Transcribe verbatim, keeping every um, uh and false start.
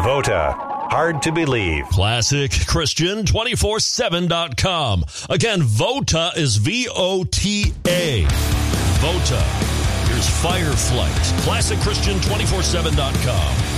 Vota. Hard to believe. Classic Christian two four seven dot com. Again, Vota is V O T A. Vota. Here's Fireflight. Classic Christian two four seven dot com.